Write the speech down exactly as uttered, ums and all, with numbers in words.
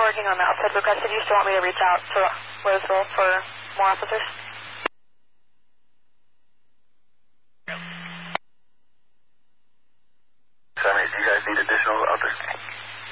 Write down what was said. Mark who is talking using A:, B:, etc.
A: working on the outside request. Did you still want me to reach out to Roseville for more officers?